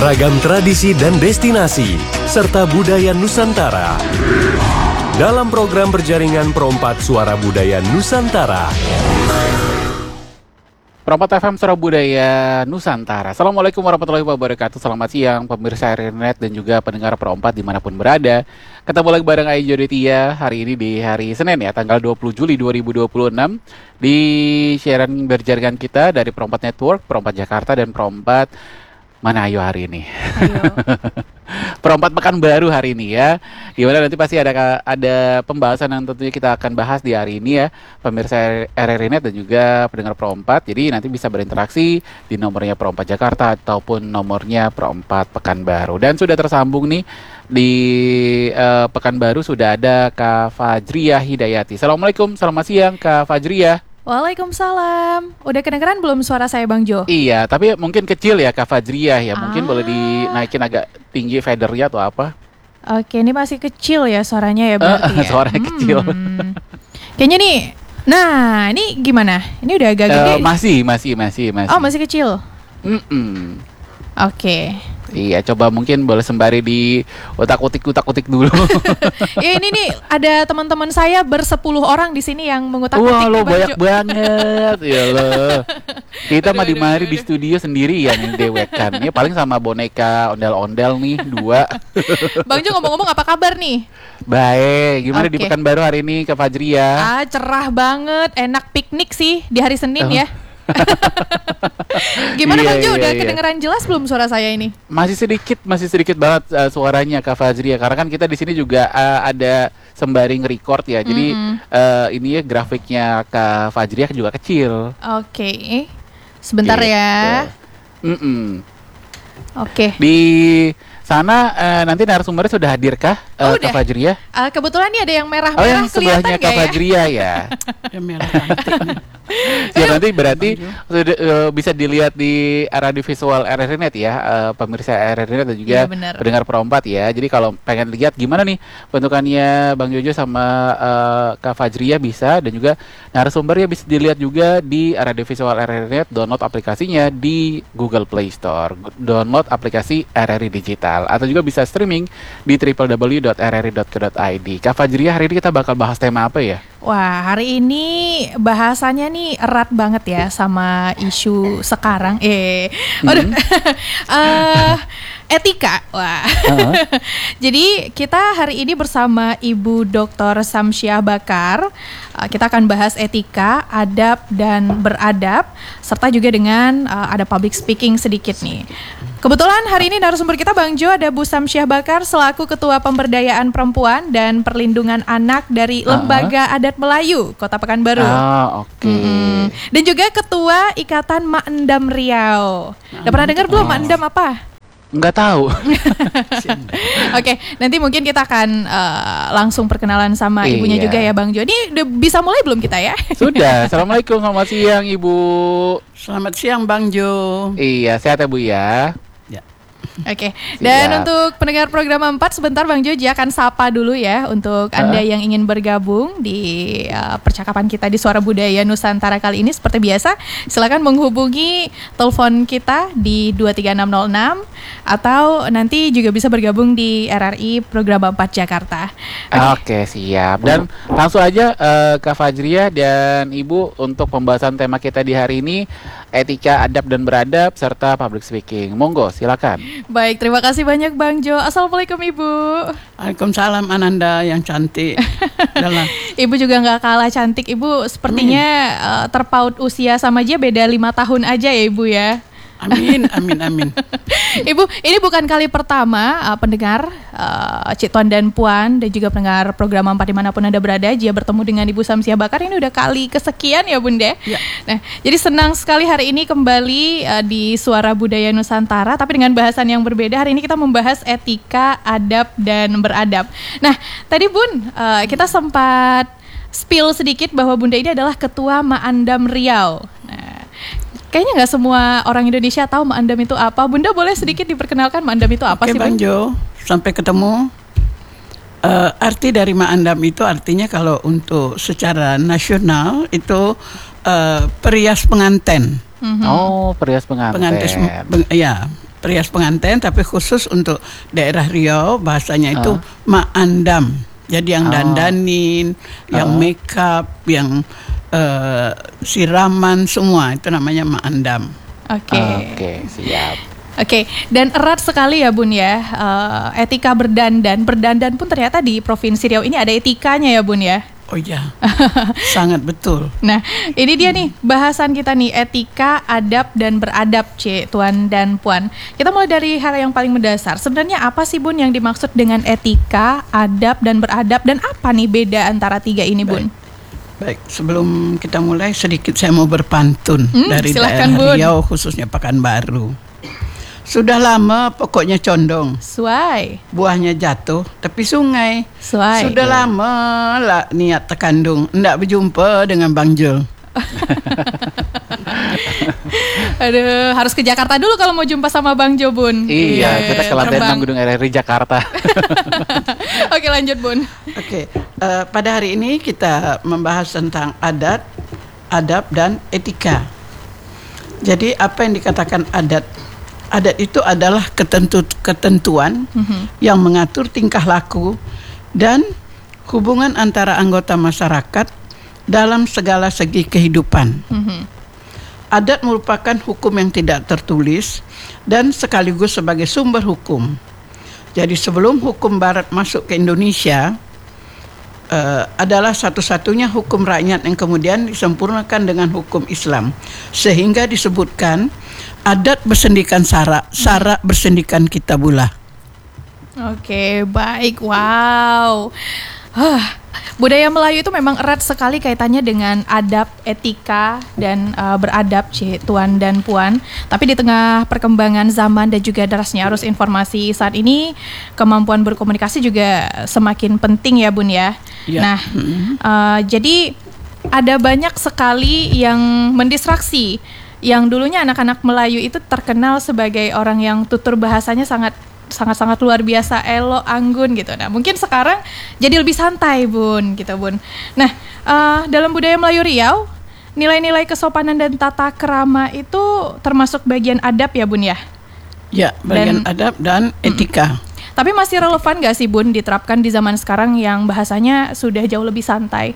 Beragam tradisi dan destinasi, serta budaya Nusantara. Dalam program berjaringan Perompat Suara Budaya Nusantara. Perompat FM Suara Budaya Nusantara. Assalamualaikum warahmatullahi wabarakatuh. Selamat siang pemirsa RRI dan juga pendengar Perompat dimanapun berada. Ketemu lagi bareng Ayu Jodetia hari ini di hari Senin ya, tanggal 20 Juli 2026 di siaran berjaringan kita dari Perompat Network, Perompat Jakarta dan Perompat mana Ayu hari ini? Ayo. Perompat Pekanbaru hari ini ya. Gimana nanti pasti ada pembahasan yang tentunya kita akan bahas di hari ini ya, pemirsa RRI Net dan juga pendengar Perompat. Jadi nanti bisa berinteraksi di nomornya Perompat Jakarta ataupun nomornya Perompat Pekanbaru. Dan sudah tersambung nih di Pekanbaru sudah ada Kak Fajriah Hidayati. Assalamualaikum, selamat siang Kak Fajriah. Waalaikumsalam. Udah kedengeran belum suara saya Bang Jo? Iya, tapi mungkin kecil ya Kak Fajriah ya. Mungkin boleh dinaikin agak tinggi fadernya atau apa? Oke, ini masih kecil ya suaranya ya berarti ya? Suaranya kecil. Kayaknya nih, nah ini gimana? Ini udah agak gede? Masih. Oh, masih kecil? Oke. Iya, coba mungkin boleh sembari di utak-utik dulu. Ya ini nih ada teman-teman saya bersepuluh orang di sini yang mengutak-utik. Wah, lo banyak banget, ya lo. Kita mah di studio sendiri yang dewekan. Ya paling sama boneka ondel-ondel nih 2. Bang Jo ngomong-ngomong apa kabar nih? Baik, gimana di Pekanbaru hari ini Kak Fajriah? Cerah banget, enak piknik sih di hari Senin ya. Gimana Bang Jo, udah kedengeran jelas belum suara saya ini? Masih sedikit banget suaranya Kak Fajriah. Karena kan kita di sini juga ada sembari nge-record ya. Jadi ini ya grafiknya Kak Fajriah juga kecil. Oke. Sebentar ya. Oke. Di sana nanti narasumbernya sudah hadir kah Kak Fajriah? Kebetulan nih ada yang merah-merah kelihatan sebelahnya Kak Fajriah ya. Yang merah cantik. Ya nanti berarti bisa dilihat di radio visual RRI Net ya, pemirsa RRI Net dan juga pendengar Perompat ya. Jadi kalau pengen lihat gimana nih bentukannya Bang Jojo sama Kak Fajriah bisa, dan juga narasumbernya bisa dilihat juga di radio visual RRI Net. Download aplikasinya di Google Play Store. Download aplikasi RRI Digital atau juga bisa streaming di www.rri.co.id. Kak Fajriah, hari ini kita bakal bahas tema apa ya? Wah, hari ini bahasanya nih erat banget ya sama isu sekarang. Etika. Wah. Jadi kita hari ini bersama Ibu Dr. Samsiah Bakar. Kita akan bahas etika, adab dan beradab, serta juga dengan ada public speaking sedikit nih. Kebetulan hari ini narasumber kita Bang Jo ada Bu Samsiah Bakar selaku Ketua Pemberdayaan Perempuan dan Perlindungan Anak dari Lembaga Adat Melayu Kota Pekanbaru. Dan juga Ketua Ikatan Mak Endam Riau. Udah pernah dengar belum Mak Endam apa? Enggak tahu. Oke, nanti mungkin kita akan langsung perkenalan sama ibunya juga ya Bang Jo. Ini udah bisa mulai belum kita ya? Sudah. Assalamualaikum, selamat siang Ibu. Selamat siang Bang Jo. Iya, sehat ya Bu ya. Oke, dan untuk pendengar program 4 sebentar Bang Joji akan sapa dulu ya untuk Anda yang ingin bergabung di percakapan kita di Suara Budaya Nusantara kali ini. Seperti biasa, silakan menghubungi telepon kita di 23606 atau nanti juga bisa bergabung di RRI program 4 Jakarta. Oke, siap. Dan langsung aja Kak Fajriah dan Ibu untuk pembahasan tema kita di hari ini, etika, adab dan beradab serta public speaking. Monggo, silakan. Baik, terima kasih banyak Bang Jo. Assalamualaikum Ibu. Waalaikumsalam Ananda yang cantik. Ibu juga gak kalah cantik. Ibu sepertinya terpaut usia sama dia beda 5 tahun aja ya Ibu ya. Amin. Ibu, ini bukan kali pertama pendengar Cik Tuan dan Puan dan juga pendengar program 4 dimanapun Anda berada, dia bertemu dengan Ibu Samsiah Bakar. Ini udah kali kesekian ya Bunda ya. Nah, jadi senang sekali hari ini kembali di Suara Budaya Nusantara, tapi dengan bahasan yang berbeda. Hari ini kita membahas etika, adab dan beradab. Nah, tadi Bun, kita sempat spill sedikit bahwa Bunda ini adalah Ketua Mak Endam Riau. Kayaknya nggak semua orang Indonesia tahu Mak Endam itu apa. Bunda boleh sedikit diperkenalkan Mak Endam itu apa sih Bang Jo, sampai ketemu. Arti dari Mak Endam itu artinya kalau untuk secara nasional itu perias pengantin. Oh, perias pengantin. Ya, perias pengantin, tapi khusus untuk daerah Riau bahasanya itu ma'andam. Jadi yang dandanin, yang make up, yang siraman semua itu namanya ma'andam. Oke, siap. Oke, dan erat sekali ya Bun ya, etika berdandan. Berdandan pun ternyata di Provinsi Riau ini ada etikanya ya Bun ya. Oh iya, sangat betul. Nah, ini dia nih bahasan kita nih, etika, adab, dan beradab, Tuan dan Puan. Kita mulai dari hal yang paling mendasar. Sebenarnya apa sih Bun yang dimaksud dengan etika, adab, dan beradab? Dan apa nih beda antara tiga ini Bun? Baik, sebelum kita mulai sedikit saya mau berpantun dari silakan, daerah Bun. Riau, khususnya Pekanbaru. Sudah lama pokoknya condong, Suai. buahnya jatuh tepi sungai. Suai. Sudah lama lah niat terkandung, ndak berjumpa dengan Bang Jul. Aduh, harus ke Jakarta dulu kalau mau jumpa sama Bang Jo Bun. Iya, kita ke lantai terbang. 6 Gedung RRI Jakarta. Oke, lanjut Bun. Oke, pada hari ini kita membahas tentang adat, adab, dan etika. Jadi apa yang dikatakan adat? Adat itu adalah ketentuan yang mengatur tingkah laku dan hubungan antara anggota masyarakat dalam segala segi kehidupan. Adat merupakan hukum yang tidak tertulis dan sekaligus sebagai sumber hukum. Jadi sebelum hukum Barat masuk ke Indonesia, adalah satu-satunya hukum rakyat yang kemudian disempurnakan dengan hukum Islam, sehingga disebutkan adat bersendikan sara, sara bersendikan kitabullah. Oke, baik. Wow. Budaya Melayu itu memang erat sekali kaitannya dengan adab, etika, dan beradab, Tuan dan Puan. Tapi di tengah perkembangan zaman dan juga derasnya arus informasi saat ini, kemampuan berkomunikasi juga semakin penting ya Bun ya. Ya. Nah, jadi ada banyak sekali yang mendistraksi. Yang dulunya anak-anak Melayu itu terkenal sebagai orang yang tutur bahasanya sangat luar biasa, elo, anggun gitu. Nah, mungkin sekarang jadi lebih santai Bun, gitu Bun. Nah, dalam budaya Melayu Riau, nilai-nilai kesopanan dan tata krama itu termasuk bagian adab ya Bun ya? Ya, bagian adab dan etika. Tapi masih relevan gak sih Bun diterapkan di zaman sekarang yang bahasanya sudah jauh lebih santai?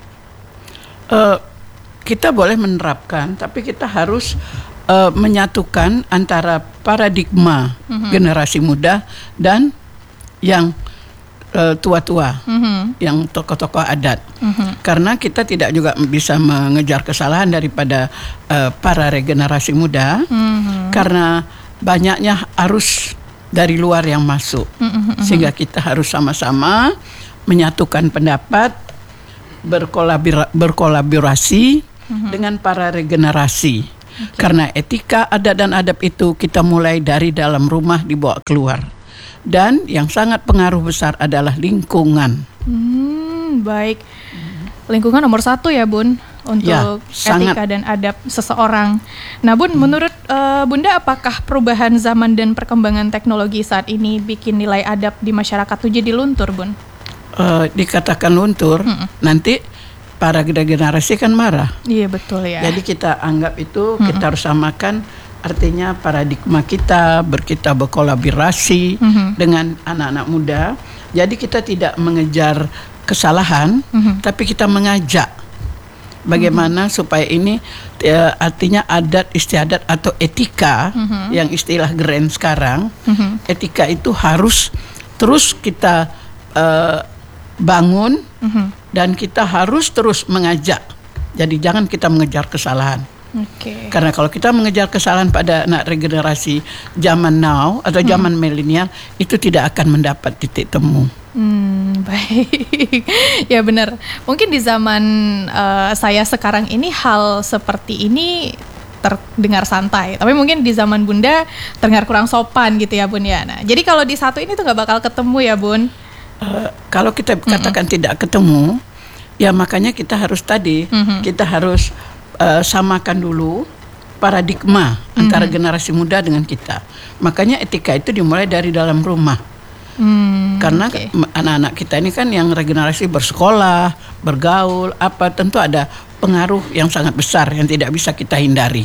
Kita boleh menerapkan, tapi kita harus menyatukan antara paradigma generasi muda dan yang tua-tua, yang tokoh-tokoh adat. Karena kita tidak juga bisa mengejar kesalahan daripada para regenerasi muda, karena banyaknya arus dari luar yang masuk, sehingga kita harus sama-sama menyatukan pendapat, berkolaborasi dengan para regenerasi. Karena etika, adat, dan adab itu kita mulai dari dalam rumah dibawa keluar. Dan yang sangat pengaruh besar adalah lingkungan. Baik. Lingkungan nomor 1 ya Bun untuk Ya, sangat. etika dan adab seseorang. Nah Bun, menurut Bunda, apakah perubahan zaman dan perkembangan teknologi saat ini bikin nilai adab di masyarakat tuh jadi luntur Bun? Dikatakan luntur, nanti para generasi kan marah. Iya betul ya. Jadi kita anggap itu kita harus samakan, artinya paradigma kita berkolaborasi dengan anak-anak muda. Jadi kita tidak mengejar kesalahan, tapi kita mengajak bagaimana supaya ini artinya adat istiadat atau etika yang istilah keren sekarang. Etika itu harus terus kita bangun dan kita harus terus mengajak. Jadi jangan kita mengejar kesalahan. Oke. Karena kalau kita mengejar kesalahan pada anak regenerasi zaman now atau zaman milenial, itu tidak akan mendapat titik temu. Baik. Ya benar. Mungkin di zaman saya sekarang ini hal seperti ini terdengar santai. Tapi mungkin di zaman Bunda terdengar kurang sopan gitu ya Bun ya. Nah, jadi kalau di satu ini tuh nggak bakal ketemu ya Bun. Kalau kita katakan tidak ketemu, ya makanya kita harus kita harus samakan dulu paradigma antara generasi muda dengan kita. Makanya etika itu dimulai dari dalam rumah. Karena anak-anak kita ini kan yang regenerasi bersekolah, bergaul, tentu ada pengaruh yang sangat besar yang tidak bisa kita hindari.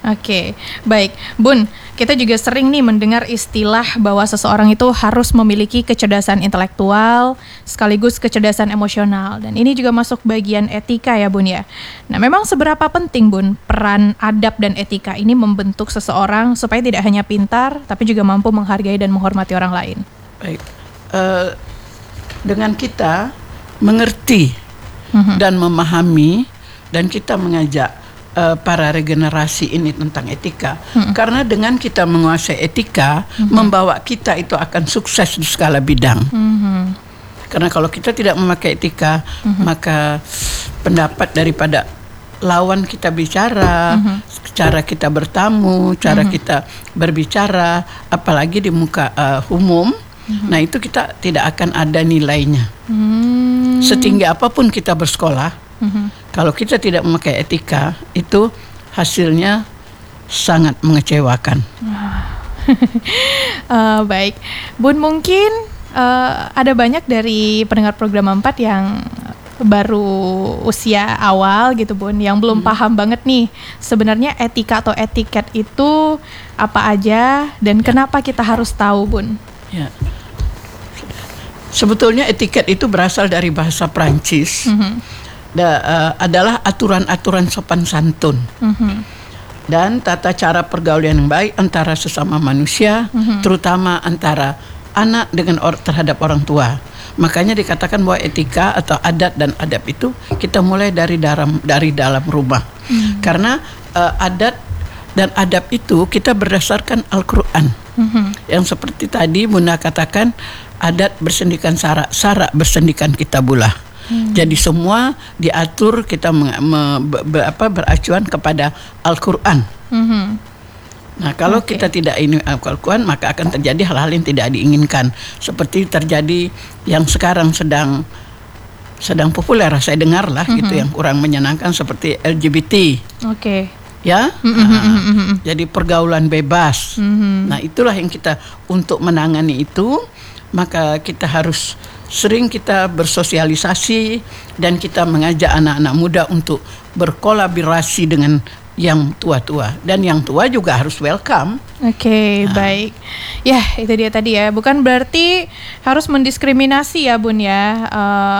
Oke, baik. Bun, kita juga sering nih mendengar istilah bahwa seseorang itu harus memiliki kecerdasan intelektual sekaligus kecerdasan emosional. Dan ini juga masuk bagian etika ya Bun ya. Nah memang seberapa penting Bun peran adab dan etika ini membentuk seseorang supaya tidak hanya pintar tapi juga mampu menghargai dan menghormati orang lain? Baik, dengan kita mengerti dan memahami dan kita mengajak para regenerasi ini tentang etika, karena dengan kita menguasai etika, membawa kita itu akan sukses di segala bidang. Karena kalau kita tidak memakai etika, maka pendapat daripada lawan kita bicara, cara kita bertamu, cara kita berbicara, apalagi di muka umum, nah itu kita tidak akan ada nilainya. Setinggi apapun kita bersekolah, kalau kita tidak memakai etika, itu hasilnya sangat mengecewakan. Baik, Bun, mungkin ada banyak dari pendengar program 4 yang baru usia awal gitu Bun, yang belum paham banget nih sebenarnya etika atau etiket itu apa aja dan kenapa kita harus tahu Bun? Ya. Sebetulnya etiket itu berasal dari bahasa Prancis. Adalah aturan-aturan sopan santun dan tata cara pergaulan yang baik antara sesama manusia, terutama antara anak dengan terhadap orang tua. Makanya dikatakan bahwa etika atau adat dan adab itu kita mulai dari dalam rumah. Karena adat dan adab itu kita berdasarkan Al-Quran. Yang seperti tadi Bunda katakan, adat bersendikan sara, sara bersendikan kitabullah. Jadi semua diatur kita beracuan kepada Al-Quran. Nah kalau kita tidak ini Al-Quran, maka akan terjadi hal-hal yang tidak diinginkan. Seperti terjadi yang sekarang sedang populer, saya dengar lah gitu, yang kurang menyenangkan seperti LGBT. Oke. Ya, jadi pergaulan bebas. Nah itulah yang kita untuk menangani itu, maka kita harus sering kita bersosialisasi dan kita mengajak anak-anak muda untuk berkolaborasi dengan yang tua-tua, dan yang tua juga harus welcome. Oke, baik. Ya, itu dia tadi ya. Bukan berarti harus mendiskriminasi ya Bun ya.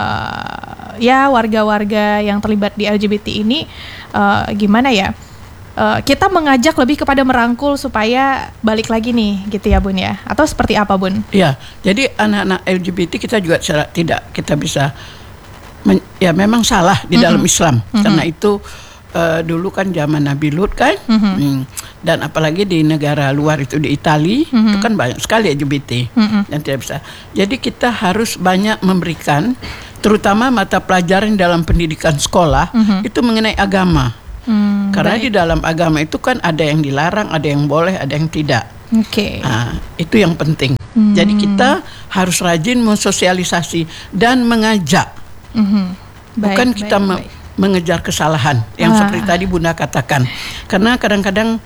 Ya warga-warga yang terlibat di LGBT ini gimana ya? Kita mengajak lebih kepada merangkul supaya balik lagi nih gitu ya Bun ya, atau seperti apa Bun? Ya, jadi anak-anak LGBT kita juga tidak kita bisa ya memang salah di dalam Islam, karena itu dulu kan zaman Nabi Lut kan, dan apalagi di negara luar itu di Italia itu kan banyak sekali LGBT dan tidak bisa. Jadi kita harus banyak memberikan, terutama mata pelajaran dalam pendidikan sekolah itu mengenai agama. Karena di dalam agama itu kan ada yang dilarang, ada yang boleh, ada yang tidak. Oke. Nah, itu yang penting. Jadi kita harus rajin mensosialisasi dan mengajak. Bukan kita mengejar kesalahan yang seperti tadi Bunda katakan. Karena kadang-kadang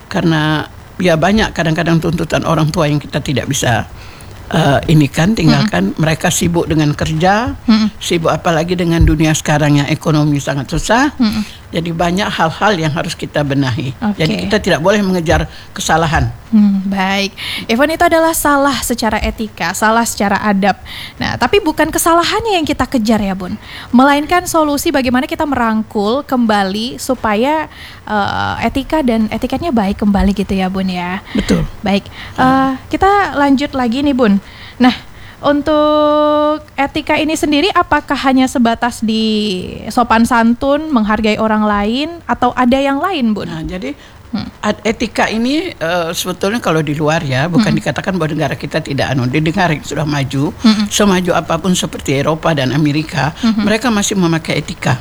ya banyak kadang-kadang tuntutan orang tua yang kita tidak bisa ini kan tinggalkan. Mereka sibuk dengan kerja, sibuk apalagi dengan dunia sekarang yang ekonomi sangat susah. Jadi banyak hal-hal yang harus kita benahi. Jadi kita tidak boleh mengejar kesalahan. Baik, Evan, itu adalah salah secara etika, salah secara adab. Nah, tapi bukan kesalahannya yang kita kejar ya Bun, melainkan solusi bagaimana kita merangkul kembali supaya etika dan etiketnya baik kembali gitu ya Bun ya. Betul. Baik, kita lanjut lagi nih Bun. Nah, untuk etika ini sendiri apakah hanya sebatas di sopan santun, menghargai orang lain, atau ada yang lain Bun? Nah, jadi etika ini sebetulnya kalau di luar ya, bukan dikatakan bahwa negara kita tidak di negara yang sudah maju, semaju apapun seperti Eropa dan Amerika, mereka masih memakai etika.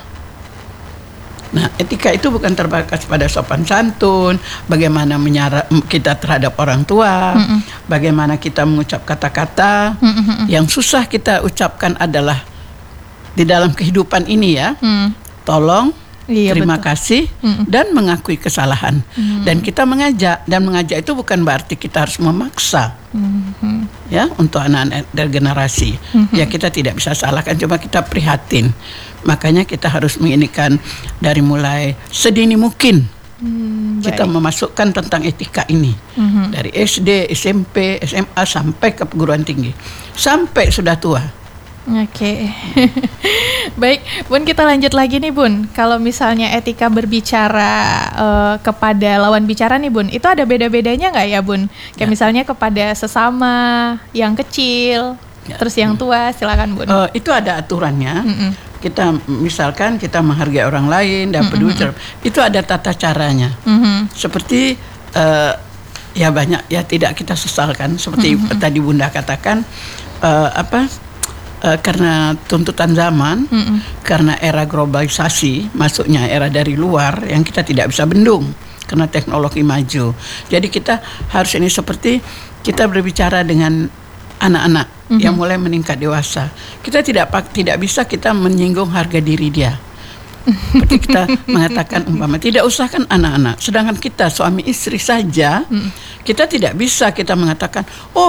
Nah, etika itu bukan terbatas pada sopan santun, bagaimana kita terhadap orang tua, bagaimana kita mengucap kata-kata yang susah kita ucapkan adalah di dalam kehidupan ini ya. Tolong, terima kasih, dan mengakui kesalahan. Dan kita mengajak, dan mengajak itu bukan berarti kita harus memaksa. Ya, untuk anak-anak generasi. Ya, kita tidak bisa salahkan, cuma kita prihatin. Makanya kita harus menginikan dari mulai sedini mungkin Kita memasukkan tentang etika ini dari SD, SMP, SMA sampai ke perguruan tinggi, sampai sudah tua. Oke. Baik, Bun, kita lanjut lagi nih, Bun. Kalau misalnya etika berbicara kepada lawan bicara nih, Bun, itu ada beda-bedanya nggak ya, Bun? Kayak misalnya kepada sesama yang kecil, terus yang tua, silakan, Bun. Itu ada aturannya. Kita misalkan kita menghargai orang lain dan peduli, itu ada tata caranya. Seperti ya banyak ya tidak kita sesalkan seperti tadi Bunda katakan, karena tuntutan zaman, karena era globalisasi, masuknya era dari luar yang kita tidak bisa bendung karena teknologi maju. Jadi kita harus ini seperti kita berbicara dengan anak-anak yang mulai meningkat dewasa. Kita tidak bisa kita menyinggung harga diri dia. Seperti kita mengatakan umpama tidak usah kan anak-anak, sedangkan kita suami istri saja, kita tidak bisa kita mengatakan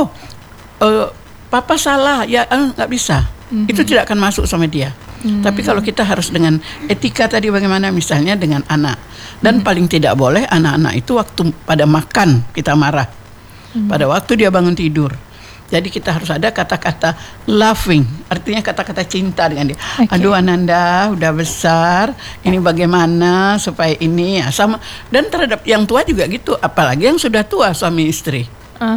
papa salah ya, nggak bisa. Itu tidak akan masuk sama dia. Tapi kalau kita harus dengan etika tadi bagaimana, misalnya dengan anak, dan paling tidak boleh anak-anak itu waktu pada makan kita marah, pada waktu dia bangun tidur. Jadi kita harus ada kata-kata loving, artinya kata-kata cinta dengan dia. Aduh Ananda udah besar, ini bagaimana supaya ini ya sama. Dan terhadap yang tua juga gitu, apalagi yang sudah tua suami istri.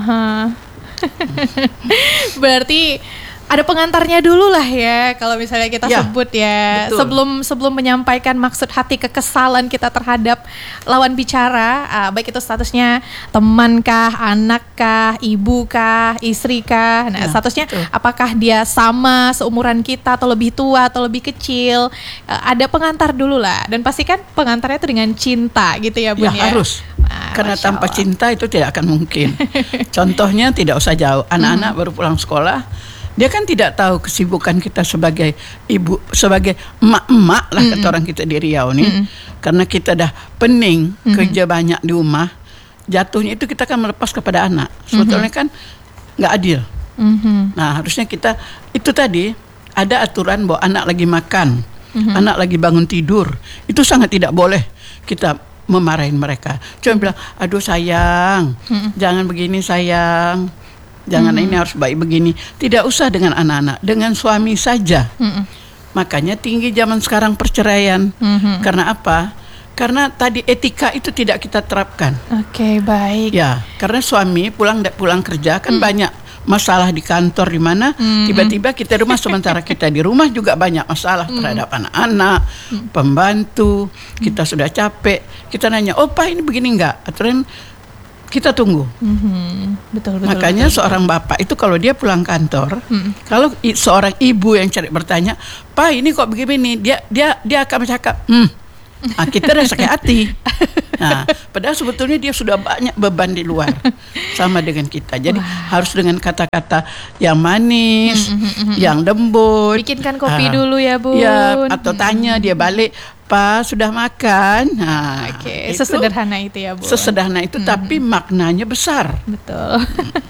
Berarti ada pengantarnya dulu lah ya, kalau misalnya kita sebut ya, betul. sebelum menyampaikan maksud hati kekesalan kita terhadap lawan bicara, baik itu statusnya teman kah, anak kah, ibu kah, istri kah, nah statusnya betul. Apakah dia sama seumuran kita atau lebih tua atau lebih kecil, ada pengantar dulu lah, dan pastikan pengantarnya itu dengan cinta gitu ya Bun ya. Harus. Karena tanpa cinta itu tidak akan mungkin. Contohnya tidak usah jauh, anak-anak baru pulang sekolah. Dia kan tidak tahu kesibukan kita sebagai ibu, sebagai emak-emak lah kata orang kita di Riau nih. Karena kita dah pening, kerja banyak di rumah, jatuhnya itu kita kan melepas kepada anak. Sebetulnya kan nggak adil. Nah harusnya kita, itu tadi ada aturan bahwa anak lagi makan, anak lagi bangun tidur, itu sangat tidak boleh kita memarahin mereka. Cuma bilang, aduh sayang, jangan begini sayang, jangan ini harus baik begini. Tidak usah dengan anak-anak, dengan suami saja. Makanya tinggi zaman sekarang perceraian. Karena apa? Karena tadi etika itu tidak kita terapkan. Oke, baik. Ya, karena suami pulang kerja kan banyak masalah di kantor di mana tiba-tiba kita rumah, sementara kita di rumah juga banyak masalah terhadap anak-anak, pembantu. Kita sudah capek. Kita nanya, "Oh, Pak, ini begini enggak?" Aturan kita tunggu. Betul. Makanya seorang bapak itu kalau dia pulang kantor, kalau seorang ibu yang cari bertanya, "Pak, ini kok begini?" Dia akan bercakap, kita udah sakit hati. Nah, padahal sebetulnya dia sudah banyak beban di luar sama dengan kita. Jadi harus dengan kata-kata yang manis, yang lembut. Bikinkan kopi dulu ya Bun. Ya, atau tanya dia balik, "Pak, sudah makan?" Nah, Oke, sesederhana itu ya Bu. Sesederhana itu, tapi maknanya besar. Betul.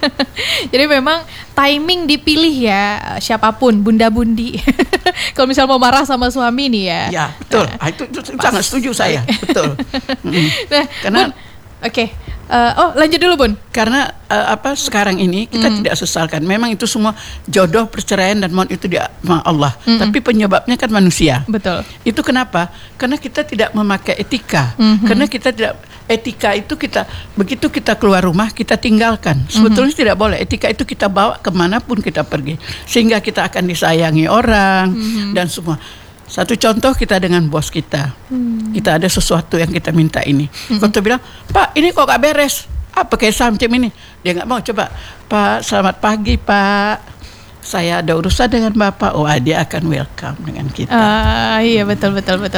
Jadi memang timing dipilih ya, siapapun, bunda-bundi. Kalau misal mau marah sama suami nih ya. Ya, betul. Itu sangat setuju saya. Betul. Nah, karena oke. Lanjut dulu Bun. Karena sekarang ini kita tidak sesalkan. Memang itu semua jodoh, perceraian dan maut itu dia Allah. Tapi penyebabnya kan manusia. Betul. Itu kenapa? Karena kita tidak memakai etika. Karena kita tidak, etika itu kita begitu kita keluar rumah kita tinggalkan. Sebetulnya tidak boleh. Etika itu kita bawa kemanapun kita pergi, sehingga kita akan disayangi orang dan semua. Satu contoh, kita dengan bos kita, kita ada sesuatu yang kita minta ini. Kita bilang, "Pak, ini kok gak beres? Apa kayak samcem ini?" Dia gak mau. Coba, "Pak, selamat pagi Pak, saya ada urusan dengan Bapak." Dia akan welcome dengan kita. Iya betul.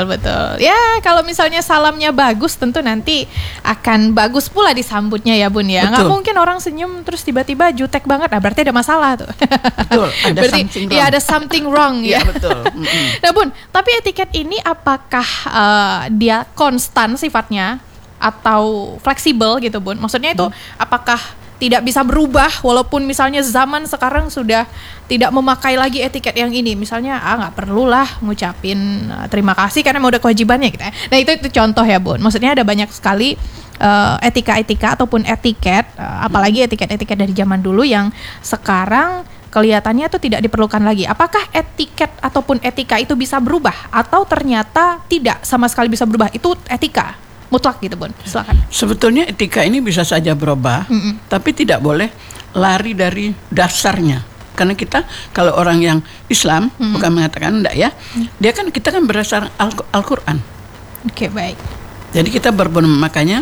Ya kalau misalnya salamnya bagus, tentu nanti akan bagus pula disambutnya ya Bun ya. Nggak mungkin orang senyum terus tiba-tiba jutek banget. Berarti ada masalah tuh. Betul. Ada something wrong ya. Betul. Nah Bun, tapi etiket ini apakah dia konstan sifatnya atau fleksibel gitu Bun? Maksudnya itu apakah tidak bisa berubah walaupun misalnya zaman sekarang sudah tidak memakai lagi etiket yang ini. Misalnya nggak perlulah ngucapin terima kasih karena udah kewajibannya gitu ya. Nah itu contoh ya Bun. Maksudnya ada banyak sekali etika-etika ataupun etiket, apalagi etiket-etiket dari zaman dulu yang sekarang kelihatannya tuh tidak diperlukan lagi. Apakah etiket ataupun etika itu bisa berubah atau ternyata tidak sama sekali bisa berubah? Itu etika mutlak gitu Bun. Silakan. Sebetulnya etika ini bisa saja berubah, tapi tidak boleh lari dari dasarnya. Karena kita kalau orang yang Islam bukan mengatakan enggak ya, kita kan berdasar Al-Quran. Oke, baik. Jadi kita makanya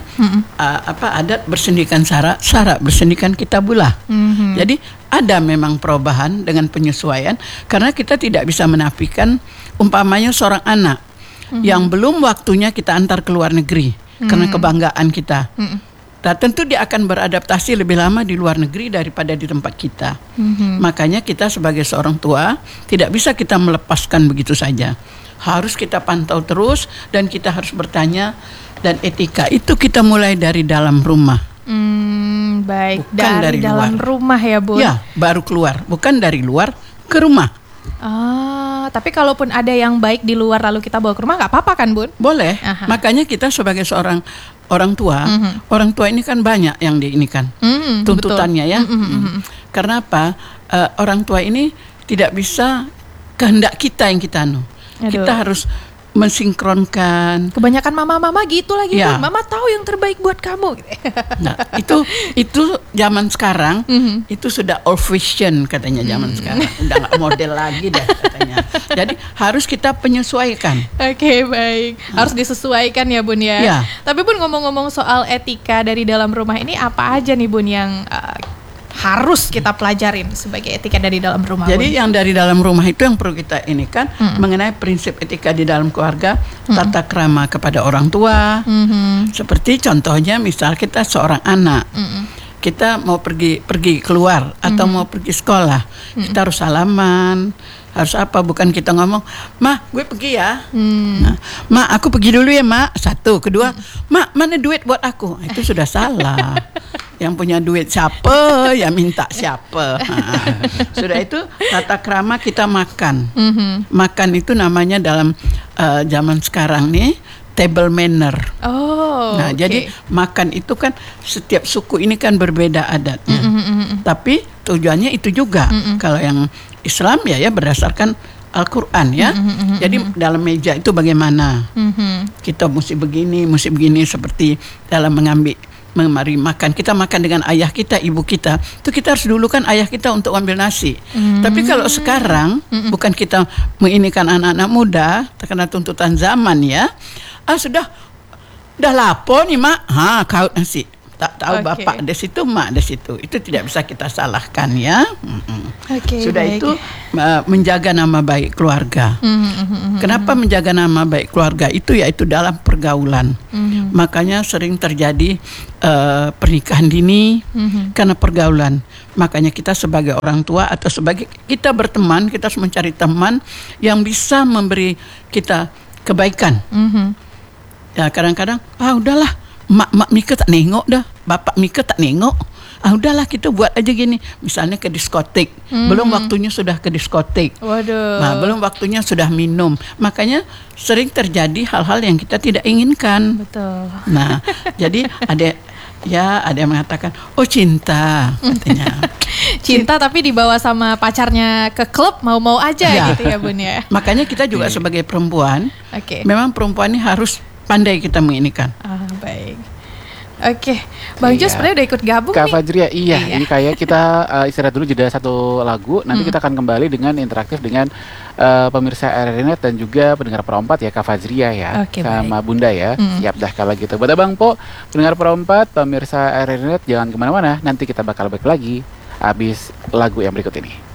adat bersendikan syarat bersendikan kitabullah. Jadi ada memang perubahan dengan penyesuaian karena kita tidak bisa menafikan umpamanya seorang anak yang belum waktunya kita antar ke luar negeri karena kebanggaan kita. Nah, tentu dia akan beradaptasi lebih lama di luar negeri daripada di tempat kita. Makanya kita sebagai seorang tua tidak bisa kita melepaskan begitu saja. Harus kita pantau terus dan kita harus bertanya, dan etika itu kita mulai dari dalam rumah. Baik, bukan dari dalam luar. rumah ya Bun. Ya, baru keluar, bukan dari luar ke rumah. Tapi kalaupun ada yang baik di luar lalu kita bawa ke rumah nggak apa-apa kan Bun? Boleh. Aha. Makanya kita sebagai seorang orang tua, orang tua ini kan banyak yang diinikan tuntutannya ya. Karena apa? Orang tua ini tidak bisa kehendak kita yang kita Kita harus mensinkronkan. Kebanyakan mama-mama gitu lagi Ya. Bun. Mama tahu yang terbaik buat kamu. Nah, itu zaman sekarang itu sudah old fashion katanya zaman sekarang. Udah nggak model lagi dah katanya. Jadi harus kita penyesuaikan. Oke, baik. Harus disesuaikan ya Bun ya. Ya. Tapi Bun ngomong-ngomong soal etika dari dalam rumah ini apa aja nih Bun yang harus kita pelajarin sebagai etika dari dalam rumah? Jadi Bun? yang dari dalam rumah itu yang perlu kita ini kan mengenai prinsip etika di dalam keluarga, tata krama kepada orang tua. Seperti contohnya misal kita seorang anak. Kita mau pergi keluar atau mau pergi sekolah, kita harus salaman, harus apa? Bukan kita ngomong, "Ma, gue pergi ya." Nah, "Ma, aku pergi dulu ya, Ma." Satu, kedua, "Ma, mana duit buat aku?" Itu sudah salah. Yang punya duit siapa, ya minta siapa. Sudah itu tata krama kita makan. Makan itu namanya dalam zaman sekarang nih table manner. Nah, jadi makan itu kan setiap suku ini kan berbeda adatnya. Tapi tujuannya itu juga. Kalau yang Islam ya berdasarkan Al-Quran ya. Jadi dalam meja itu bagaimana? Kita mesti begini seperti dalam mari makan. Kita makan dengan ayah kita, ibu kita. Itu kita harus dulu kan ayah kita untuk ambil nasi. Tapi kalau sekarang bukan kita menginikan anak-anak muda terkena tuntutan zaman ya. Sudah lapor nih mak, kau nasi. Tak tahu bapak di situ, mak di situ. Itu tidak bisa kita salahkan ya. Sudah baik. Itu menjaga nama baik keluarga. Kenapa menjaga nama baik keluarga itu? Yaitu dalam pergaulan. Makanya sering terjadi pernikahan dini karena pergaulan. Makanya kita sebagai orang tua atau sebagai kita berteman, kita harus mencari teman yang bisa memberi kita kebaikan. Ya kadang-kadang udahlah, mak Mika tak nengok dah, bapak Mika tak nengok. Udahlah kita buat aja gini. Misalnya ke diskotik, belum waktunya sudah ke diskotik. Waduh. Nah, belum waktunya sudah minum. Makanya sering terjadi hal-hal yang kita tidak inginkan. Betul. Nah, jadi ada yang mengatakan, cinta katanya. Cinta tapi dibawa sama pacarnya ke klub mau-mau aja gitu ya Bun ya. Makanya kita juga sebagai perempuan, memang perempuan ini harus pandai kita menginikan. Baik. Oke, Bang Jo sebenarnya udah ikut gabung Kak nih. Fajria, ini kayak kita istirahat dulu jeda satu lagu. Nanti kita akan kembali dengan interaktif dengan pemirsa RRI.net dan juga pendengar Perompat ya, Kak Fajria ya, sama Bunda ya. Siap dah kalau gitu. Buat Abang Po, pendengar Perompat, pemirsa RRI.net jangan kemana-mana. Nanti kita bakal balik lagi habis lagu yang berikut ini.